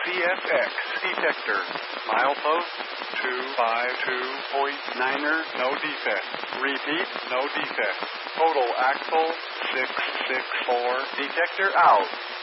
CFX detector. Milepost 252.9er, no defect. Repeat, no defect. Total axle 664. Detector out.